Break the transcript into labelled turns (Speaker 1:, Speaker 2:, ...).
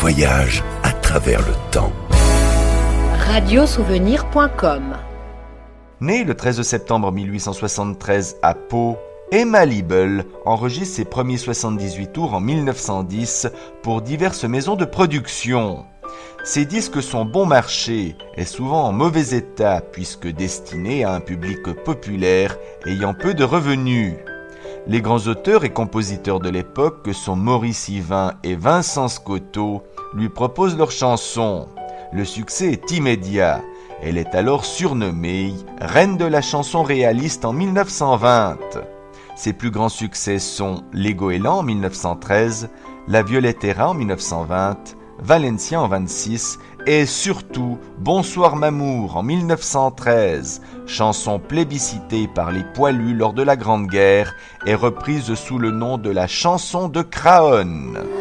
Speaker 1: voyage à travers le temps.
Speaker 2: Radiosouvenir.com.
Speaker 3: Née le 13 septembre 1873 à Pau, Emma Liebel enregistre ses premiers 78 tours en 1910 pour diverses maisons de production. Ses disques sont bon marché et souvent en mauvais état puisque destinés à un public populaire ayant peu de revenus. Les grands auteurs et compositeurs de l'époque que sont Maurice Yvain et Vincent Scotto lui proposent leurs chansons. Le succès est immédiat. Elle est alors surnommée Reine de la chanson réaliste en 1920. Ses plus grands succès sont Les Goélands en 1913, La Violettera en 1920, Valencia en 26 et surtout Bonsoir Mamour en 1913, chanson plébiscitée par les poilus lors de la Grande Guerre et reprise sous le nom de la chanson de Craonne.